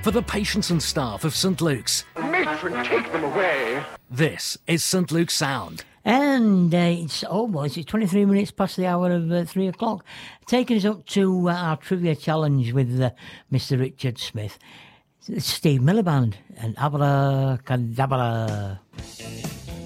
for the patients and staff of St Luke's. Matron, take them away. This is St Luke's Sound. And it's 23 minutes past the hour of 3 o'clock, taking us up to our trivia challenge with Mr Richard Smith. It's Steve Miller Band and Abracadabra.